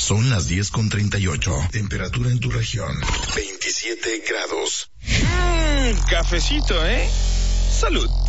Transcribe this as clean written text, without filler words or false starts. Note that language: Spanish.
Son las 10:38. Temperatura en tu región, 27 grados. Cafecito, ¿eh? Salud.